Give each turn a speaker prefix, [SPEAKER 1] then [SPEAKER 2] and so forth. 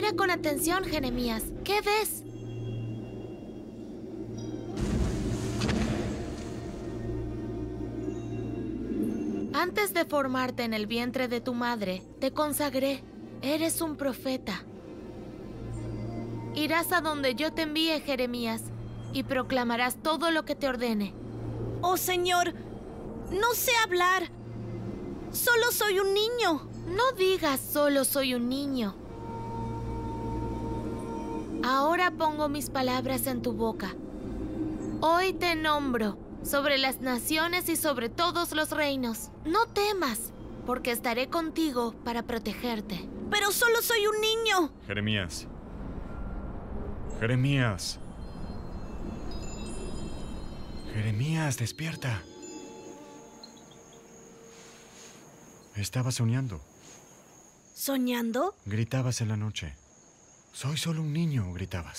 [SPEAKER 1] Mira con atención, Jeremías. ¿Qué ves? Antes de formarte en el vientre de tu madre, te consagré. Eres un profeta. Irás a donde yo te envíe, Jeremías, y proclamarás todo lo que te ordene.
[SPEAKER 2] ¡Oh, Señor! No sé hablar. Solo soy un niño.
[SPEAKER 1] No digas solo soy un niño. Ahora pongo mis palabras en tu boca. Hoy te nombro sobre las naciones y sobre todos los reinos. No temas, porque estaré contigo para protegerte.
[SPEAKER 2] Pero solo soy un niño.
[SPEAKER 3] Jeremías. Jeremías. Jeremías, despierta. Estaba soñando.
[SPEAKER 2] ¿Soñando?
[SPEAKER 3] Gritabas en la noche. Soy solo un niño, gritabas.